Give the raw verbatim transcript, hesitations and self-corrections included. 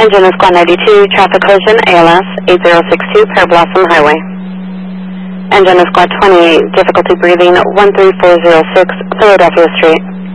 Engine is Squad ninety-two, traffic collision, A L S eight zero six two, Pear Blossom Highway. Engine is Squad twenty-eight, difficulty breathing, one three four zero six, Philadelphia Street.